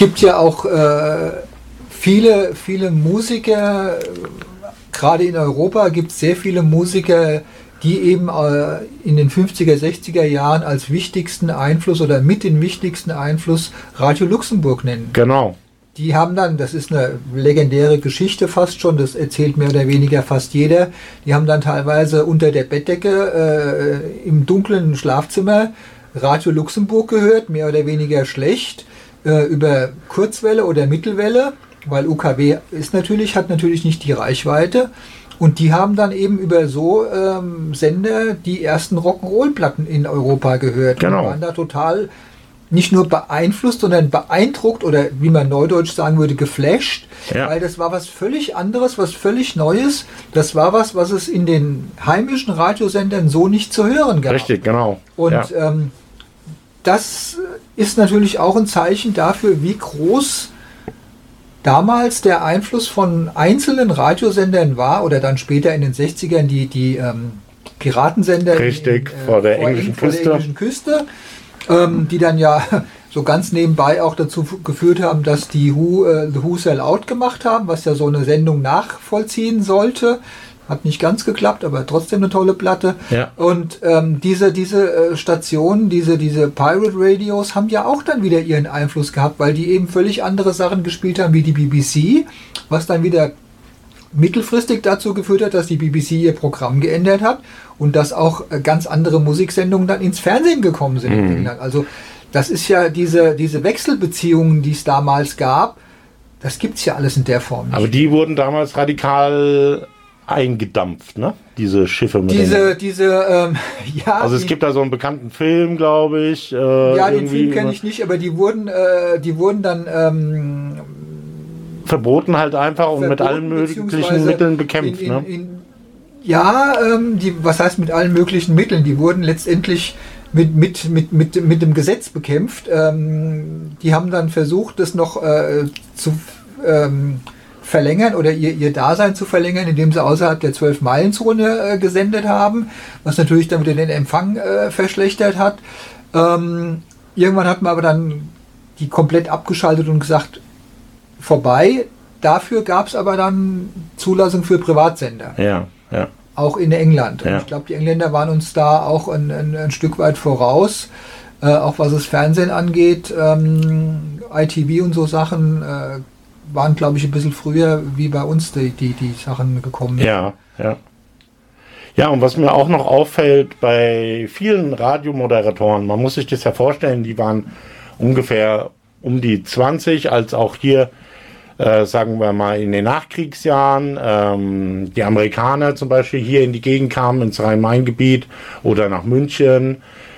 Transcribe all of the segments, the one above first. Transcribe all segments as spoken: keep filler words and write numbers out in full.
gibt ja auch äh, viele, viele Musiker, gerade in Europa gibt es sehr viele Musiker, die eben äh, in den fünfziger, sechziger Jahren als wichtigsten Einfluss oder mit den wichtigsten Einfluss Radio Luxemburg nennen. Genau. Die haben dann, das ist eine legendäre Geschichte fast schon, das erzählt mehr oder weniger fast jeder, die haben dann teilweise unter der Bettdecke äh, im dunklen Schlafzimmer Radio Luxemburg gehört, mehr oder weniger schlecht, äh, über Kurzwelle oder Mittelwelle, weil U K W ist natürlich, hat natürlich nicht die Reichweite. Und die haben dann eben über so ähm, Sender die ersten Rock'n'Roll-Platten in Europa gehört. Genau. Und waren da total nicht nur beeinflusst, sondern beeindruckt oder wie man neudeutsch sagen würde, geflasht. Ja. Weil das war was völlig anderes, was völlig Neues. Das war was, was es in den heimischen Radiosendern so nicht zu hören gab. Richtig, genau. Und ja. ähm, das ist natürlich auch ein Zeichen dafür, wie groß damals der Einfluss von einzelnen Radiosendern war oder dann später in den sechzigern die, die ähm, Piratensender Richtig, in, äh, vor der vor englischen vor Küste, der englischen Küste ähm, die dann ja so ganz nebenbei auch dazu geführt haben, dass die Who, äh, The Who Sell Out gemacht haben, was ja so eine Sendung nachvollziehen sollte. Hat nicht ganz geklappt, aber trotzdem eine tolle Platte. Ja. Und ähm, diese, diese äh, Stationen, diese, diese Pirate Radios haben ja auch dann wieder ihren Einfluss gehabt, weil die eben völlig andere Sachen gespielt haben wie die B B C, was dann wieder mittelfristig dazu geführt hat, dass die B B C ihr Programm geändert hat und dass auch äh, ganz andere Musiksendungen dann ins Fernsehen gekommen sind in England. Also das ist ja diese, diese Wechselbeziehungen, die es damals gab, das gibt es ja alles in der Form nicht. Aber die wurden damals radikal eingedampft, ne? Diese Schiffe mit Diese, den diese, ähm, ja. Also es die, gibt da so einen bekannten Film, glaube ich. Äh, ja, den Film kenne ich nicht, aber die wurden, äh, die wurden dann ähm, verboten halt einfach und mit allen möglichen Mitteln bekämpft, in, in, ne? In, ja, ähm, die, was heißt mit allen möglichen Mitteln? Die wurden letztendlich mit, mit, mit, mit, mit dem Gesetz bekämpft. Ähm, die haben dann versucht, das noch äh, zu ähm, verlängern oder ihr, ihr Dasein zu verlängern, indem sie außerhalb der zwölf-Meilen-Zone äh, gesendet haben, was natürlich dann wieder den Empfang äh, verschlechtert hat. Ähm, irgendwann hat man aber dann die komplett abgeschaltet und gesagt, vorbei. Dafür gab es aber dann Zulassung für Privatsender. Ja, ja. Auch in England. Ja. Ich glaube, die Engländer waren uns da auch ein, ein, ein Stück weit voraus, äh, auch was das Fernsehen angeht. Ähm, I T V und so Sachen äh, waren, glaube ich, ein bisschen früher wie bei uns die, die, die Sachen gekommen. Ja, ja. Ja, und was mir auch noch auffällt bei vielen Radiomoderatoren, man muss sich das ja vorstellen, die waren ungefähr um die zwanzig, als auch hier, äh, sagen wir mal, in den Nachkriegsjahren, ähm, die Amerikaner zum Beispiel hier in die Gegend kamen, ins Rhein-Main-Gebiet oder nach München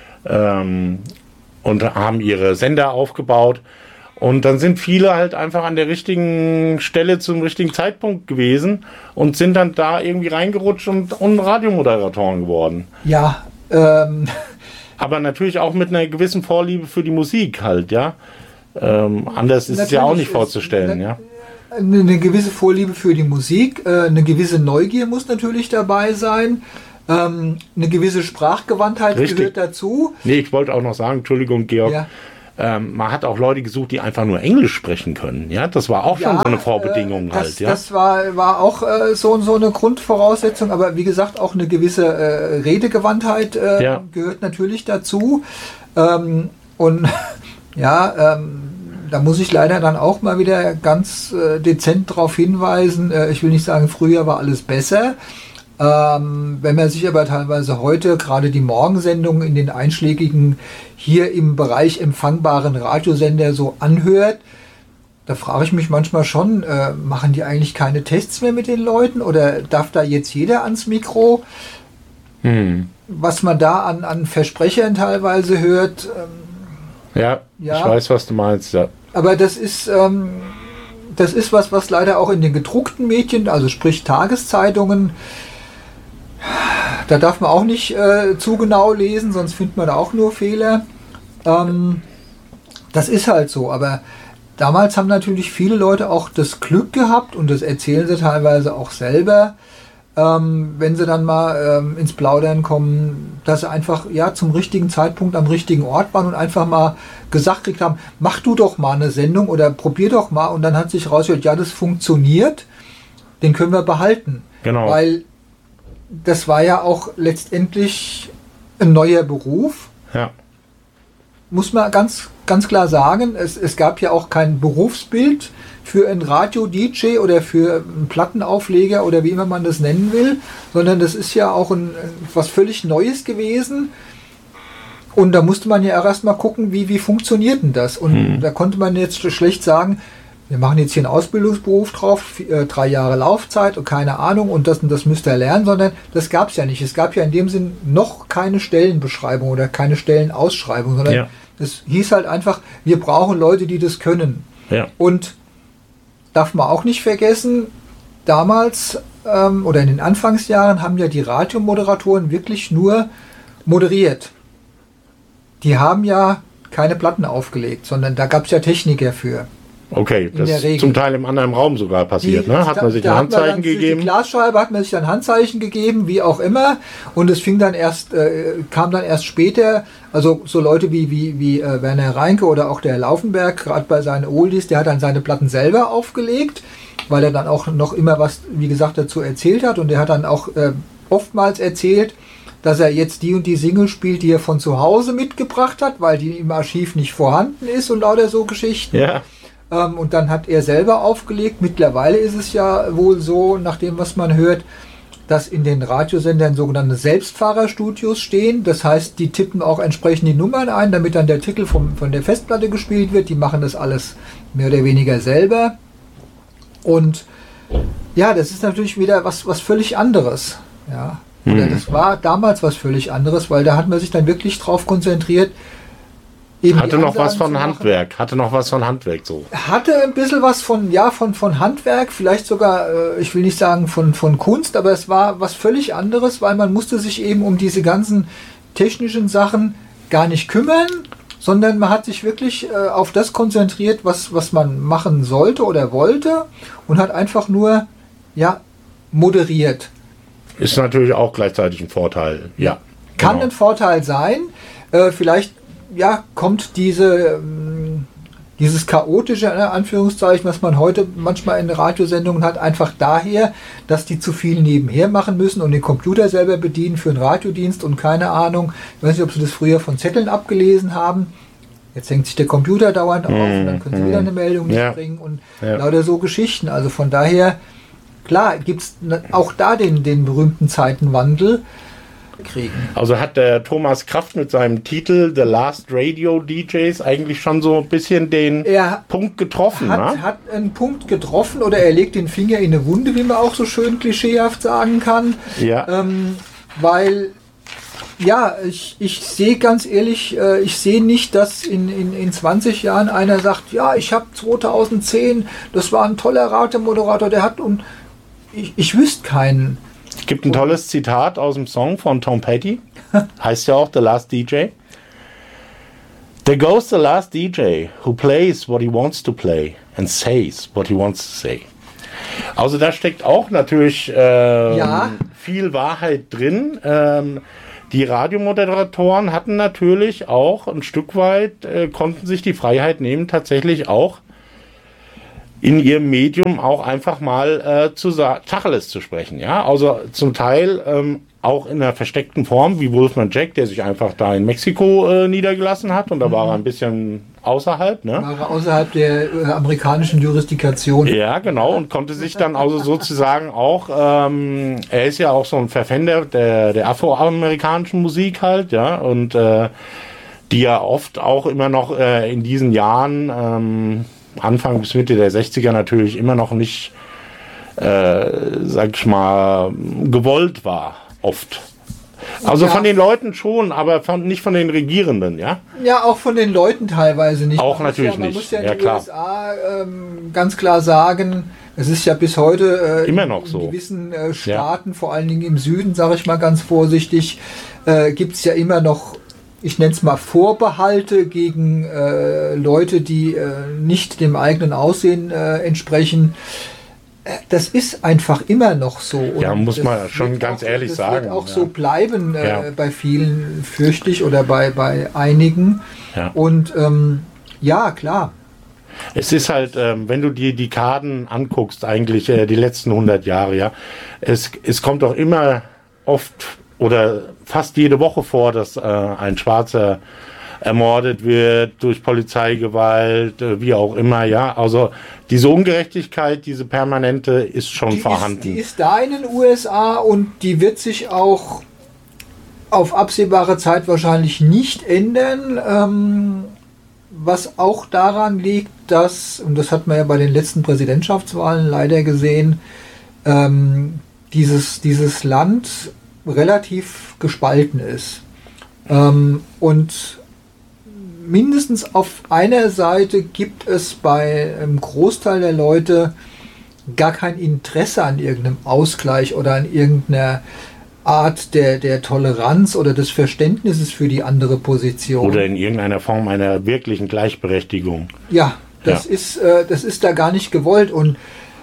ähm, und haben ihre Sender aufgebaut. Und dann sind viele halt einfach an der richtigen Stelle zum richtigen Zeitpunkt gewesen und sind dann da irgendwie reingerutscht und, und Radiomoderatoren geworden. Ja, ähm. Aber natürlich auch mit einer gewissen Vorliebe für die Musik halt, ja. Ähm, anders ist es ja auch nicht vorzustellen, ja. Eine, eine gewisse Vorliebe für die Musik, äh, eine gewisse Neugier muss natürlich dabei sein. Ähm, eine gewisse Sprachgewandtheit Richtig. gehört dazu. Nee, ich wollte auch noch sagen, Entschuldigung, Georg, Ja. ähm, man hat auch Leute gesucht, die einfach nur Englisch sprechen können. Ja, das war auch schon Ja, so eine Vorbedingung äh, das, halt, ja. Das war, war auch äh, so, so eine Grundvoraussetzung, aber wie gesagt, auch eine gewisse äh, Redegewandtheit äh, Ja. gehört natürlich dazu. Ähm, und ja, ähm, da muss ich leider dann auch mal wieder ganz äh, dezent darauf hinweisen, äh, ich will nicht sagen, früher war alles besser. Ähm, wenn man sich aber teilweise heute gerade die Morgensendungen in den einschlägigen hier im Bereich empfangbaren Radiosender so anhört, da frage ich mich manchmal schon, äh, machen die eigentlich keine Tests mehr mit den Leuten oder darf da jetzt jeder ans Mikro? Hm. Was man da an, an Versprechern teilweise hört. Ähm, Ja, Ja. ich weiß, was du meinst, ja. Aber das ist, ähm, das ist was, was leider auch in den gedruckten Medien, also sprich Tageszeitungen, da darf man auch nicht äh, zu genau lesen, sonst findet man da auch nur Fehler. Ähm, das ist halt so, aber damals haben natürlich viele Leute auch das Glück gehabt, und das erzählen sie teilweise auch selber, ähm, wenn sie dann mal ähm, ins Plaudern kommen, dass sie einfach ja zum richtigen Zeitpunkt am richtigen Ort waren und einfach mal gesagt gekriegt haben, mach du doch mal eine Sendung oder probier doch mal, und dann hat sich rausgehört, ja, das funktioniert, den können wir behalten. Genau. Weil das war ja auch letztendlich ein neuer Beruf. Ja. Muss man ganz, ganz klar sagen, es, es gab ja auch kein Berufsbild für einen Radio-D J oder für einen Plattenaufleger oder wie immer man das nennen will, sondern das ist ja auch ein, was völlig Neues gewesen. Und da musste man ja erst mal gucken, wie, wie funktioniert denn das? Und hm. da konnte man jetzt schlecht sagen, wir machen jetzt hier einen Ausbildungsberuf drauf, äh, drei Jahre Laufzeit und keine Ahnung und das und das müsst ihr lernen, sondern das gab es ja nicht. Es gab ja in dem Sinn noch keine Stellenbeschreibung oder keine Stellenausschreibung, sondern ja. es hieß halt einfach, wir brauchen Leute, die das können. Ja. Und darf man auch nicht vergessen, damals ähm, oder in den Anfangsjahren haben ja die Radiomoderatoren wirklich nur moderiert. Die haben ja keine Platten aufgelegt, sondern da gab es ja Techniker für. Okay, das ist zum Teil im anderen Raum sogar passiert, die, ne? Hat man sich ein Handzeichen gegeben? Die Glasscheibe hat man sich ein Handzeichen gegeben, wie auch immer. Und es fing dann erst, äh, kam dann erst später, also so Leute wie, wie, wie äh, Werner Reinke oder auch der Laufenberg, gerade bei seinen Oldies, der hat dann seine Platten selber aufgelegt, weil er dann auch noch immer was, wie gesagt, dazu erzählt hat. Und er hat dann auch äh, oftmals erzählt, dass er jetzt die und die Single spielt, die er von zu Hause mitgebracht hat, weil die im Archiv nicht vorhanden ist und lauter so Geschichten. Ja. Ähm, und dann hat er selber aufgelegt. Mittlerweile ist es ja wohl so, nach dem, was man hört, dass in den Radiosendern sogenannte Selbstfahrerstudios stehen. Das heißt, die tippen auch entsprechend die Nummern ein, damit dann der Titel vom, von der Festplatte gespielt wird. Die machen das alles mehr oder weniger selber. Und ja, das ist natürlich wieder was, was völlig anderes. Ja. Oder das war damals was völlig anderes, weil da hat man sich dann wirklich drauf konzentriert. Hatte noch was von Handwerk, hatte noch was von Handwerk so. Hatte ein bisschen was von, ja, von, von Handwerk, vielleicht sogar, äh, ich will nicht sagen von, von Kunst, aber es war was völlig anderes, weil man musste sich eben um diese ganzen technischen Sachen gar nicht kümmern, sondern man hat sich wirklich äh, auf das konzentriert, was, was man machen sollte oder wollte und hat einfach nur, ja, moderiert. Ist natürlich auch gleichzeitig ein Vorteil, ja. Kann genau. ein Vorteil sein, äh, vielleicht ja, kommt diese, ähm, dieses chaotische, in Anführungszeichen, was man heute manchmal in Radiosendungen hat, einfach daher, dass die zu viel nebenher machen müssen und den Computer selber bedienen für einen Radiodienst und keine Ahnung. Ich weiß nicht, ob sie das früher von Zetteln abgelesen haben. Jetzt hängt sich der Computer dauernd auf mm, und dann können sie mm, wieder eine Meldung nicht ja. bringen und ja. lauter so Geschichten. Also von daher, klar, gibt es auch da den, den berühmten Zeitenwandel. Kriegen. Also hat der Thomas Kraft mit seinem Titel The Last Radio D Js eigentlich schon so ein bisschen den er Punkt getroffen, hat, ne? hat einen Punkt getroffen oder er legt den Finger in eine Wunde, wie man auch so schön klischeehaft sagen kann. Ja. Ähm, weil, ja, ich, ich sehe ganz ehrlich, äh, ich sehe nicht, dass in, in, in zwanzig Jahren einer sagt, ja, ich habe zweitausendzehn, das war ein toller Radiomoderator, der hat, und ich, ich wüsste keinen. Es gibt ein tolles Zitat aus dem Song von Tom Petty. Heißt ja auch The Last D J. There goes the last D J who plays what he wants to play and says what he wants to say. Also da steckt auch natürlich ähm, ja. viel Wahrheit drin. Ähm, die Radiomoderatoren hatten natürlich auch ein Stück weit, äh, konnten sich die Freiheit nehmen, tatsächlich auch in ihrem Medium auch einfach mal äh, zu Tacheles zu sprechen. Ja, also zum Teil ähm, auch in einer versteckten Form, wie Wolfman Jack, der sich einfach da in Mexiko äh, niedergelassen hat und da mhm. war er ein bisschen außerhalb. Ne? War er außerhalb der äh, amerikanischen Jurisdiktion. Ja, genau, und konnte sich dann also sozusagen auch, ähm, er ist ja auch so ein Verfechter der, der afroamerikanischen Musik halt, ja, und äh, die ja oft auch immer noch äh, in diesen Jahren ähm, Anfang bis Mitte der sechziger natürlich immer noch nicht, äh, sag ich mal, gewollt war, oft. Also ja. von den Leuten schon, aber von, nicht von den Regierenden, ja? Ja, auch von den Leuten teilweise nicht. Auch man natürlich ja, man nicht. Man muss ja in ja, den klar. U S A ähm, ganz klar sagen, es ist ja bis heute äh, immer noch in, so. in gewissen äh, Staaten, ja. vor allen Dingen im Süden, sage ich mal ganz vorsichtig, äh, gibt es ja immer noch, ich nenne es mal Vorbehalte gegen äh, Leute, die äh, nicht dem eigenen Aussehen äh, entsprechen. das ist einfach immer noch so. Und ja, muss man das schon wird ganz auch, ehrlich das sagen. Wird auch ja. so bleiben äh, Ja. bei vielen, fürchte ich, oder bei, bei einigen. Ja. Und ähm, ja, klar. Es ist halt, ähm, wenn du die Dekaden anguckst, eigentlich äh, die letzten hundert Jahre, ja, es, es kommt doch immer oft oder fast jede Woche vor, dass äh, ein Schwarzer ermordet wird durch Polizeigewalt, äh, wie auch immer, ja. Also diese Ungerechtigkeit, diese permanente, ist schon Die vorhanden. ist, die ist da in den U S A und die wird sich auch auf absehbare Zeit wahrscheinlich nicht ändern. Ähm, was auch daran liegt, dass, und das hat man ja bei den letzten Präsidentschaftswahlen leider gesehen, ähm, dieses, dieses Land relativ gespalten ist. Ähm, und mindestens auf einer Seite gibt es bei einem Großteil der Leute gar kein Interesse an irgendeinem Ausgleich oder an irgendeiner Art der, der Toleranz oder des Verständnisses für die andere Position. Oder in irgendeiner Form einer wirklichen Gleichberechtigung. Ja, das, Ja. Ist, äh, das ist da gar nicht gewollt. Und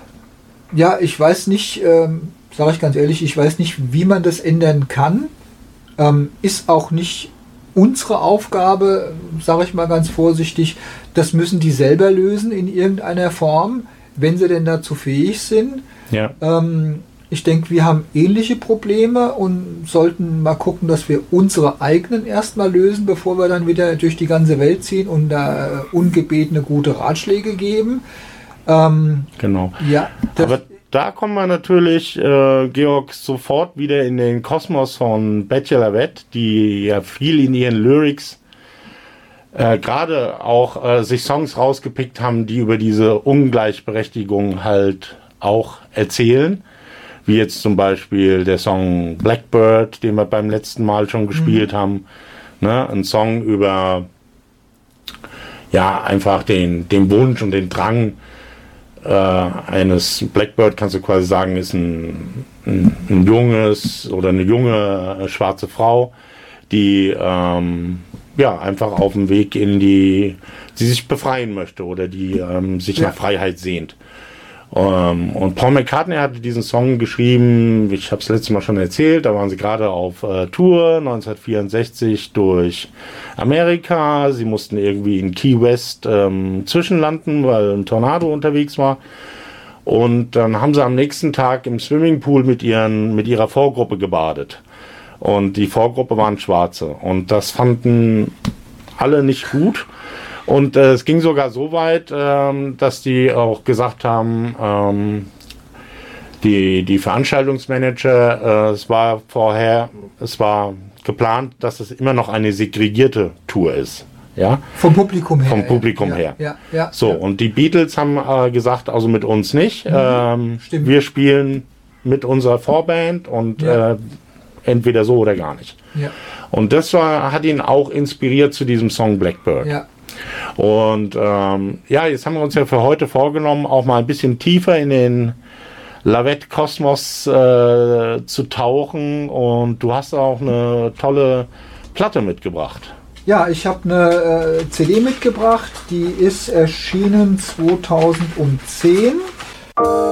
ja, ich weiß nicht, ähm, sage ich ganz ehrlich, ich weiß nicht, wie man das ändern kann. Ähm, ist auch nicht unsere Aufgabe, sage ich mal ganz vorsichtig. Das müssen die selber lösen in irgendeiner Form, wenn sie denn dazu fähig sind. Ja. Ähm, ich denke, wir haben ähnliche Probleme und sollten mal gucken, dass wir unsere eigenen erstmal lösen, bevor wir dann wieder durch die ganze Welt ziehen und da äh, ungebetene gute Ratschläge geben. Ähm, Genau. ja, das, Aber da kommen wir natürlich, äh, Georg, sofort wieder in den Kosmos von Bette Lavette, die ja viel in ihren Lyrics äh, gerade auch äh, sich Songs rausgepickt haben, die über diese Ungleichberechtigung halt auch erzählen. Wie jetzt zum Beispiel der Song Blackbird, den wir beim letzten Mal schon gespielt mhm. haben. Ne? Ein Song über ja einfach den, den Wunsch und den Drang äh, eines Blackbird, kannst du quasi sagen, ist ein, ein, ein junges oder eine junge äh, schwarze Frau, die ähm, ja einfach auf dem Weg in die, die sich befreien möchte oder die ähm, sich ja. nach Freiheit sehnt. Um, und Paul McCartney hatte diesen Song geschrieben, ich habe es letztes Mal schon erzählt, da waren sie gerade auf äh, Tour neunzehnhundertvierundsechzig durch Amerika. Sie mussten irgendwie in Key West ähm, zwischenlanden, weil ein Tornado unterwegs war. Und dann haben sie am nächsten Tag im Swimmingpool mit, ihren, mit ihrer Vorgruppe gebadet. Und die Vorgruppe waren Schwarze. Und das fanden alle nicht gut. Und äh, es ging sogar so weit, ähm, dass die auch gesagt haben, ähm, die, die Veranstaltungsmanager, äh, es war vorher, es war geplant, dass es immer noch eine segregierte Tour ist. Ja? Vom Publikum her. Vom Publikum ja, her. Ja, ja, so, ja. Und die Beatles haben äh, gesagt, also mit uns nicht. Mhm, ähm, stimmt. Wir spielen mit unserer Vorband und Ja. äh, entweder so oder gar nicht. Ja. Und das war, hat ihn auch inspiriert zu diesem Song Blackbird. Ja. Und ähm, ja, jetzt haben wir uns ja für heute vorgenommen, auch mal ein bisschen tiefer in den Lavette-Kosmos äh, zu tauchen. Und du hast auch eine tolle Platte mitgebracht. Ja, ich habe eine äh, C D mitgebracht, die ist erschienen zweitausendzehn.